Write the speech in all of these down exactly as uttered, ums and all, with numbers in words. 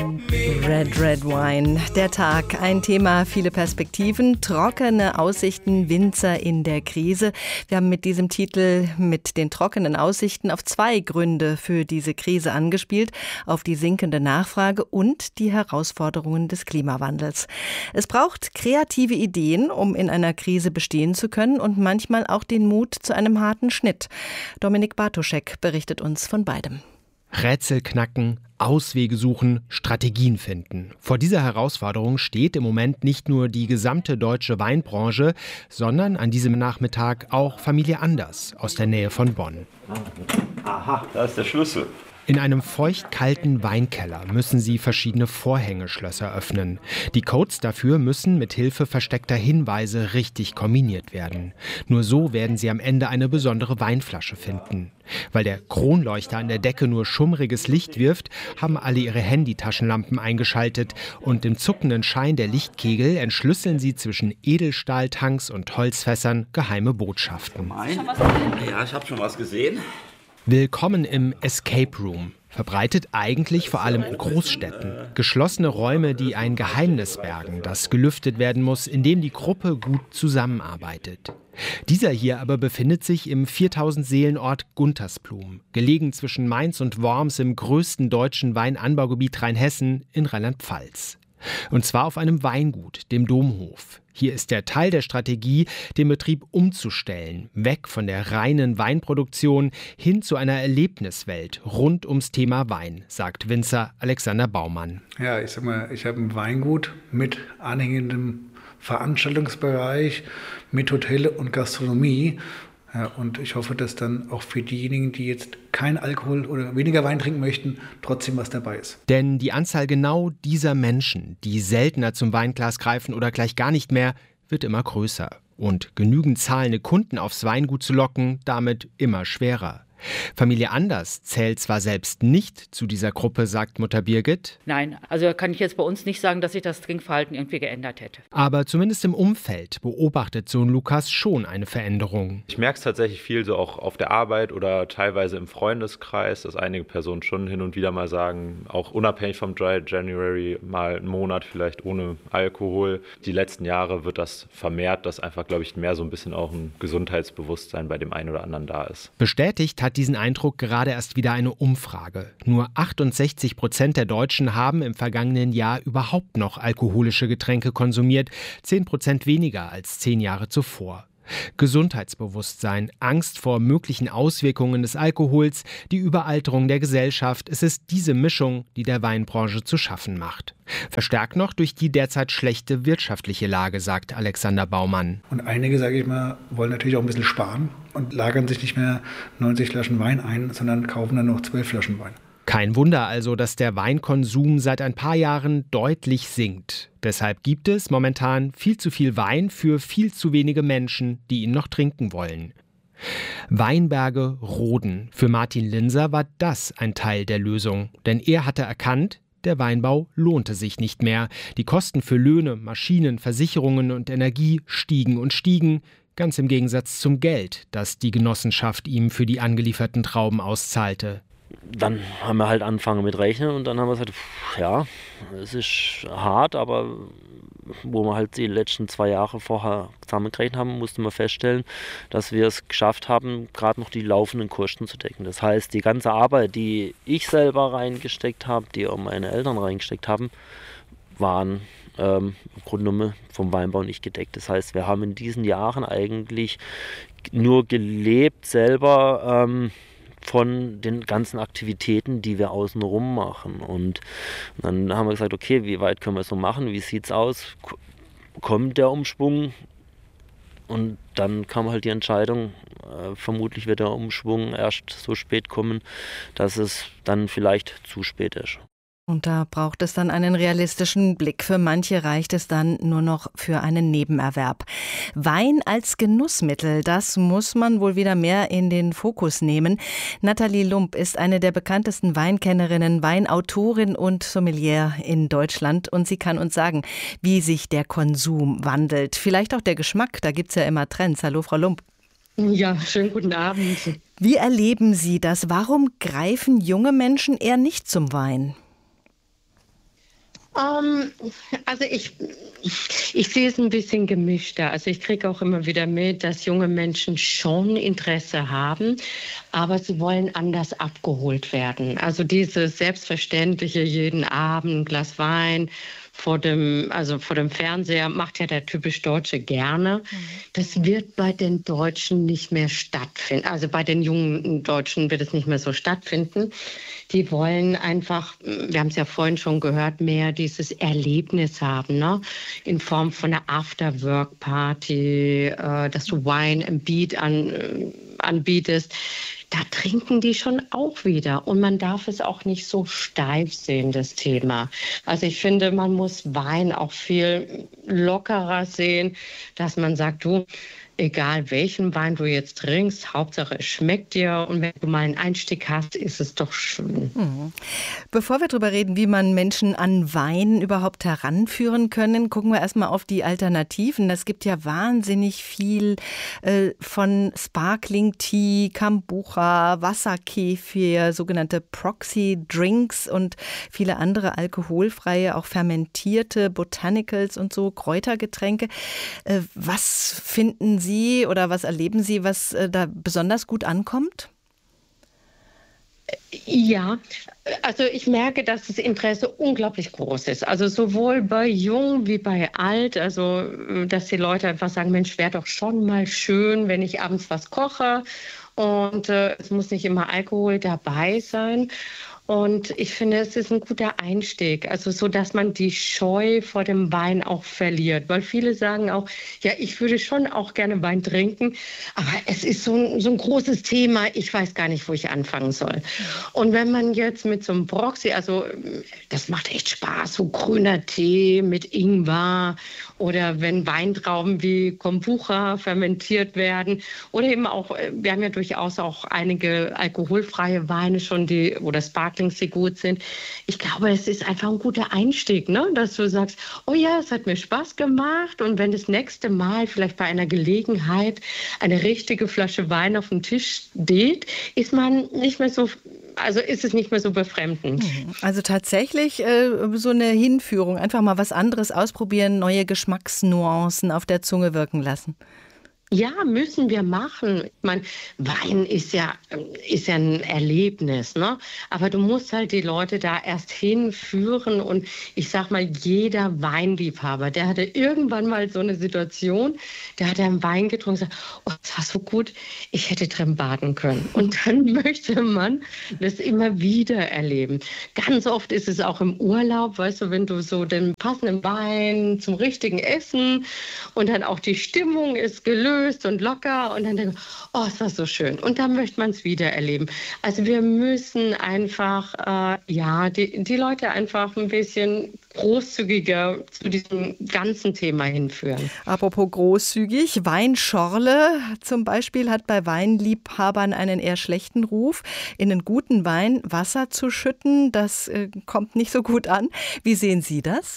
Red Red Wine, der Tag, ein Thema, viele Perspektiven, trockene Aussichten, Winzer in der Krise. Wir haben mit diesem Titel, mit den trockenen Aussichten, auf zwei Gründe für diese Krise angespielt, auf die sinkende Nachfrage und die Herausforderungen des Klimawandels. Es braucht kreative Ideen, um in einer Krise bestehen zu können und manchmal auch den Mut zu einem harten Schnitt. Dominik Bartoschek berichtet uns von beidem. Rätsel knacken, Auswege suchen, Strategien finden. Vor dieser Herausforderung steht im Moment nicht nur die gesamte deutsche Weinbranche, sondern an diesem Nachmittag auch Familie Anders aus der Nähe von Bonn. Aha, da ist der Schlüssel. In einem feuchtkalten Weinkeller müssen sie verschiedene Vorhängeschlösser öffnen. Die Codes dafür müssen mit Hilfe versteckter Hinweise richtig kombiniert werden. Nur so werden sie am Ende eine besondere Weinflasche finden. Weil der Kronleuchter an der Decke nur schummriges Licht wirft, haben alle ihre Handytaschenlampen eingeschaltet und im zuckenden Schein der Lichtkegel entschlüsseln sie zwischen Edelstahltanks und Holzfässern geheime Botschaften. Ja, ich habe schon was gesehen. Willkommen im Escape Room. Verbreitet eigentlich vor allem in Großstädten. Geschlossene Räume, die ein Geheimnis bergen, das gelüftet werden muss, indem die Gruppe gut zusammenarbeitet. Dieser hier aber befindet sich im viertausend Seelenort Guntersblum, gelegen zwischen Mainz und Worms im größten deutschen Weinanbaugebiet Rheinhessen in Rheinland-Pfalz. Und zwar auf einem Weingut, dem Domhof. Hier ist der Teil der Strategie, den Betrieb umzustellen, weg von der reinen Weinproduktion hin zu einer Erlebniswelt rund ums Thema Wein, sagt Winzer Alexander Baumann. Ja, ich sag mal, ich habe ein Weingut mit anhängendem Veranstaltungsbereich, mit Hotel und Gastronomie. Ja, und ich hoffe, dass dann auch für diejenigen, die jetzt keinen Alkohol oder weniger Wein trinken möchten, trotzdem was dabei ist. Denn die Anzahl genau dieser Menschen, die seltener zum Weinglas greifen oder gleich gar nicht mehr, wird immer größer. Und genügend zahlende Kunden aufs Weingut zu locken, damit immer schwerer. Familie Anders zählt zwar selbst nicht zu dieser Gruppe, sagt Mutter Birgit. Nein, also kann ich jetzt bei uns nicht sagen, dass sich das Trinkverhalten irgendwie geändert hätte. Aber zumindest im Umfeld beobachtet Sohn Lukas schon eine Veränderung. Ich merke es tatsächlich viel so auch auf der Arbeit oder teilweise im Freundeskreis, dass einige Personen schon hin und wieder mal sagen, auch unabhängig vom Dry January, mal einen Monat vielleicht ohne Alkohol. Die letzten Jahre wird das vermehrt, dass einfach, glaube ich, mehr so ein bisschen auch ein Gesundheitsbewusstsein bei dem einen oder anderen da ist. Bestätigt hat diesen Eindruck gerade erst wieder eine Umfrage. Nur achtundsechzig Prozent der Deutschen haben im vergangenen Jahr überhaupt noch alkoholische Getränke konsumiert, zehn Prozent weniger als zehn Jahre zuvor. Gesundheitsbewusstsein, Angst vor möglichen Auswirkungen des Alkohols, die Überalterung der Gesellschaft, es ist diese Mischung, die der Weinbranche zu schaffen macht. Verstärkt noch durch die derzeit schlechte wirtschaftliche Lage, sagt Alexander Baumann. Und einige, sage ich mal, wollen natürlich auch ein bisschen sparen und lagern sich nicht mehr neunzig Flaschen Wein ein, sondern kaufen dann noch zwölf Flaschen Wein. Kein Wunder also, dass der Weinkonsum seit ein paar Jahren deutlich sinkt. Deshalb gibt es momentan viel zu viel Wein für viel zu wenige Menschen, die ihn noch trinken wollen. Weinberge roden. Für Martin Linser war das ein Teil der Lösung. Denn er hatte erkannt, der Weinbau lohnte sich nicht mehr. Die Kosten für Löhne, Maschinen, Versicherungen und Energie stiegen und stiegen. Ganz im Gegensatz zum Geld, das die Genossenschaft ihm für die angelieferten Trauben auszahlte. Dann haben wir halt angefangen mit Rechnen und dann haben wir gesagt, pff, ja, es ist hart, aber wo wir halt die letzten zwei Jahre vorher zusammengerechnet haben, mussten wir feststellen, dass wir es geschafft haben, gerade noch die laufenden Kosten zu decken. Das heißt, die ganze Arbeit, die ich selber reingesteckt habe, die auch meine Eltern reingesteckt haben, waren ähm, im Grunde genommen vom Weinbau nicht gedeckt. Das heißt, wir haben in diesen Jahren eigentlich nur gelebt selber, ähm, von den ganzen Aktivitäten, die wir außenrum machen. Und dann haben wir gesagt, okay, wie weit können wir es so machen? Wie sieht es aus? Kommt der Umschwung? Und dann kam halt die Entscheidung, äh, vermutlich wird der Umschwung erst so spät kommen, dass es dann vielleicht zu spät ist. Und da braucht es dann einen realistischen Blick. Für manche reicht es dann nur noch für einen Nebenerwerb. Wein als Genussmittel, das muss man wohl wieder mehr in den Fokus nehmen. Nathalie Lump ist eine der bekanntesten Weinkennerinnen, Weinautorin und Sommelier in Deutschland. Und sie kann uns sagen, wie sich der Konsum wandelt. Vielleicht auch der Geschmack, da gibt's ja immer Trends. Hallo, Frau Lump. Ja, schönen guten Abend. Wie erleben Sie das? Warum greifen junge Menschen eher nicht zum Wein? Ähm, also ich, ich sehe es ein bisschen gemischter. Also ich kriege auch immer wieder mit, dass junge Menschen schon Interesse haben, aber sie wollen anders abgeholt werden. Also dieses selbstverständliche jeden Abend ein Glas Wein vor dem, also vor dem Fernseher macht ja der typisch Deutsche gerne. Das wird bei den Deutschen nicht mehr stattfinden. Also bei den jungen Deutschen wird es nicht mehr so stattfinden. Die wollen einfach, wir haben es ja vorhin schon gehört, mehr dieses Erlebnis haben, ne? In Form von einer After-Work-Party, äh, dass du Wine and Beat an, äh, anbietest. Da trinken die schon auch wieder. Und man darf es auch nicht so steif sehen, das Thema. Also ich finde, man muss Wein auch viel lockerer sehen, dass man sagt, du, egal welchen Wein du jetzt trinkst, Hauptsache es schmeckt dir und wenn du mal einen Einstieg hast, ist es doch schön. Mhm. Bevor wir darüber reden, wie man Menschen an Wein überhaupt heranführen können, gucken wir erstmal auf die Alternativen. Es gibt ja wahnsinnig viel äh, von Sparkling Tea, Kombucha, Wasserkefir, sogenannte Proxy Drinks und viele andere alkoholfreie, auch fermentierte Botanicals und so Kräutergetränke. Äh, was finden Sie oder was erleben Sie, was äh, da besonders gut ankommt? Ja, also ich merke, dass das Interesse unglaublich groß ist. Also sowohl bei Jung wie bei Alt. Also dass die Leute einfach sagen, Mensch, wäre doch schon mal schön, wenn ich abends was koche. Und äh, es muss nicht immer Alkohol dabei sein. Und ich finde, es ist ein guter Einstieg, also so, dass man die Scheu vor dem Wein auch verliert. Weil viele sagen auch, ja, ich würde schon auch gerne Wein trinken, aber es ist so ein, so ein großes Thema, ich weiß gar nicht, wo ich anfangen soll. Und wenn man jetzt mit so einem Proxy, also das macht echt Spaß, so grüner Tee mit Ingwer oder wenn Weintrauben wie Kombucha fermentiert werden oder eben auch, wir haben ja durchaus auch einige alkoholfreie Weine schon, die oder Sparkling, die gut sind. Ich glaube, es ist einfach ein guter Einstieg, ne? Dass du sagst, oh ja, es hat mir Spaß gemacht und wenn das nächste Mal vielleicht bei einer Gelegenheit eine richtige Flasche Wein auf dem Tisch steht, ist man nicht mehr so, also ist es nicht mehr so befremdend. Also tatsächlich äh, so eine Hinführung, einfach mal was anderes ausprobieren, neue Geschmacksnuancen auf der Zunge wirken lassen. Ja, müssen wir machen. Ich meine, Wein ist ja, ist ja ein Erlebnis, ne? Aber du musst halt die Leute da erst hinführen und ich sag mal, jeder Weinliebhaber, der hatte irgendwann mal so eine Situation, der hat einen Wein getrunken und gesagt, oh, das war so gut, ich hätte drin baden können. Und dann möchte man das immer wieder erleben. Ganz oft ist es auch im Urlaub, weißt du, wenn du so den passenden Wein zum richtigen Essen und dann auch die Stimmung ist gelöst und locker und dann denke ich, oh, es war so schön. Und dann möchte man es wieder erleben. Also wir müssen einfach, äh, ja, die, die Leute einfach ein bisschen großzügiger zu diesem ganzen Thema hinführen. Apropos großzügig, Weinschorle zum Beispiel hat bei Weinliebhabern einen eher schlechten Ruf. In einen guten Wein Wasser zu schütten, das äh, kommt nicht so gut an. Wie sehen Sie das?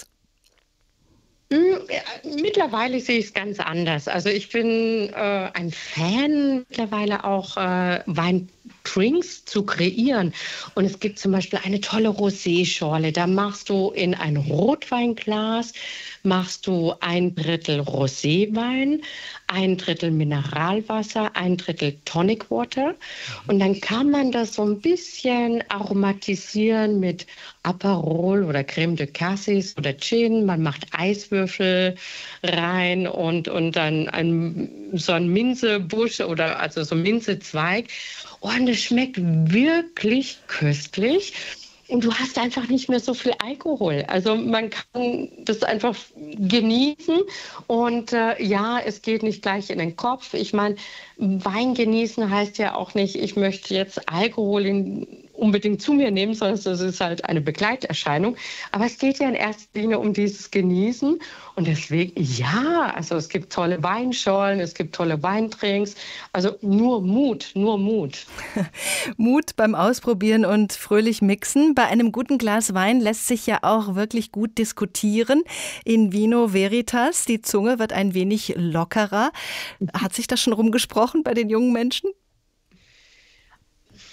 Mittlerweile sehe ich es ganz anders. Also ich bin äh, ein Fan mittlerweile auch äh, Weindrinks zu kreieren. Und es gibt zum Beispiel eine tolle Rosé-Schorle. Da machst du in ein Rotweinglas, machst du ein Drittel Roséwein, ein Drittel Mineralwasser, ein Drittel Tonic Water. Und dann kann man das so ein bisschen aromatisieren mit Aperol oder Crème de Cassis oder Gin. Man macht Eiswürfel rein und, und dann ein, so ein Minzebusch oder also so ein Minzezweig. Und es schmeckt wirklich köstlich. Und du hast einfach nicht mehr so viel Alkohol. Also man kann das einfach genießen. Und äh, ja, es geht nicht gleich in den Kopf. Ich meine, Wein genießen heißt ja auch nicht, ich möchte jetzt Alkohol in, unbedingt zu mir nehmen, sondern es ist halt eine Begleiterscheinung. Aber es geht ja in erster Linie um dieses Genießen. Und deswegen, ja, also es gibt tolle Weinschorlen, es gibt tolle Weintrinks. Also nur Mut, nur Mut. Mut beim Ausprobieren und fröhlich mixen. Bei einem guten Glas Wein lässt sich ja auch wirklich gut diskutieren. In Vino Veritas, die Zunge wird ein wenig lockerer. Hat sich das schon rumgesprochen bei den jungen Menschen?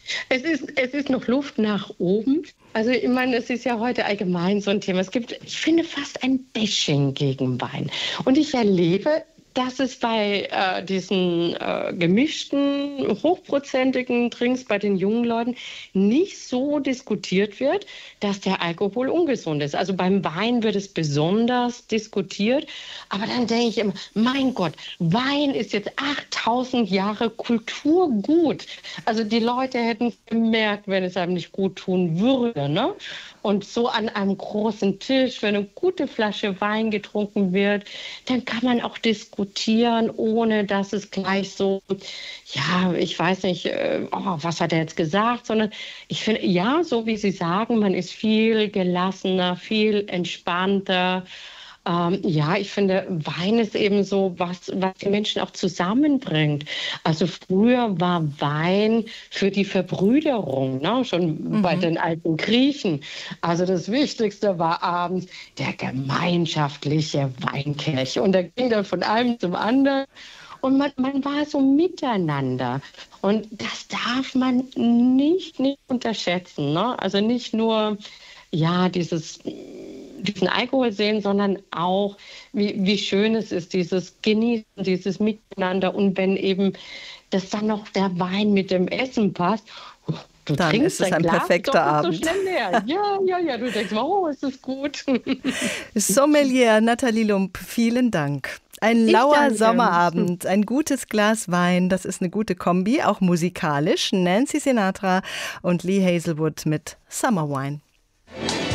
Es ist, es ist noch Luft nach oben. Also ich meine, es ist ja heute allgemein so ein Thema. Es gibt, ich finde, fast ein Bashing gegen Wein. Und ich erlebe, dass es bei äh, diesen äh, gemischten, hochprozentigen Drinks bei den jungen Leuten nicht so diskutiert wird, dass der Alkohol ungesund ist. Also beim Wein wird es besonders diskutiert. Aber dann denke ich immer, mein Gott, Wein ist jetzt achttausend Jahre Kulturgut. Also die Leute hätten es gemerkt, wenn es einem nicht gut tun würde, ne? Und so an einem großen Tisch, wenn eine gute Flasche Wein getrunken wird, dann kann man auch diskutieren, ohne dass es gleich so, ja, ich weiß nicht, oh, was hat er jetzt gesagt, sondern ich finde, ja, so wie Sie sagen, man ist viel gelassener, viel entspannter. Ähm, ja, ich finde, Wein ist eben so was, was die Menschen auch zusammenbringt. Also früher war Wein für die Verbrüderung, ne? Schon mhm. bei den alten Griechen. Also das Wichtigste war abends der gemeinschaftliche Weinkelch. Und da ging dann von einem zum anderen. Und man, man war so miteinander. Und das darf man nicht, nicht unterschätzen, ne? Also nicht nur, ja, dieses... diesen Alkohol sehen, sondern auch, wie, wie schön es ist, dieses Genießen, dieses Miteinander. Und wenn eben das dann noch der Wein mit dem Essen passt, du dann trinkst ist es ein Glas perfekter Abend. So schnell leer. Ja, ja, ja, du denkst, oh, ist das gut. Sommelier Nathalie Lump, vielen Dank. Ein lauer Sommerabend, ein gutes Glas Wein, das ist eine gute Kombi, auch musikalisch. Nancy Sinatra und Lee Hazelwood mit Summer Wine.